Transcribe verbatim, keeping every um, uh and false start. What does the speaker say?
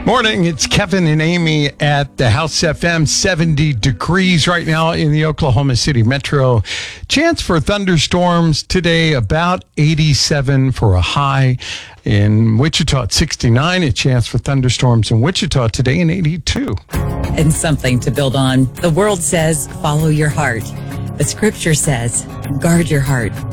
Morning, it's Kevin and Amy at the House F M. seventy degrees right now in the Oklahoma City metro. Chance for thunderstorms today, about eighty-seven for a high. In Wichita at sixty-nine, a chance for thunderstorms in Wichita today in eighty-two. And something to build on. The world says, follow your heart. The scripture says, guard your heart,